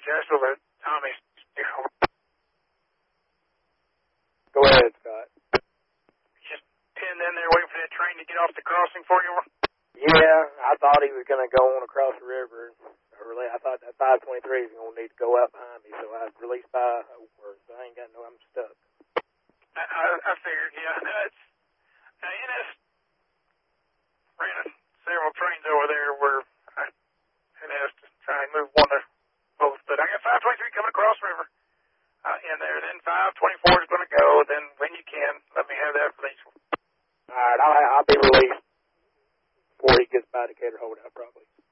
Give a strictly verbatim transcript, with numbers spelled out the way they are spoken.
Castle that Tommy's, you know, Go ahead, Scott. just pinned in there waiting for that train to get off the crossing for you? Yeah, I thought he was going to go on across the river. I, really, I thought that five twenty-three was going to need to go up behind me, so I released by over, so I ain't got no, I'm stuck. I, I, I figured, yeah. That's, uh, you know, ran several trains over there where I had asked to try and move one of both, but I got five twenty-three coming across the river uh, in there. Then five twenty-four is going to go. Then when you can, let me have that release. All right, I'll, I'll be released before he gets by Decatur Holdout, probably.